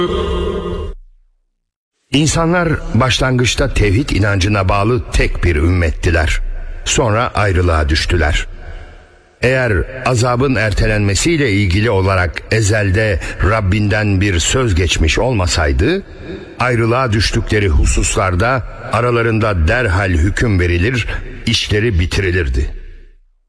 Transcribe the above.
İnsanlar başlangıçta tevhid inancına bağlı tek bir ümmettiler. Sonra ayrılığa düştüler. Eğer azabın ertelenmesiyle ilgili olarak ezelde Rabbinden bir söz geçmiş olmasaydı, ayrılığa düştükleri hususlarda aralarında derhal hüküm verilir, işleri bitirilirdi.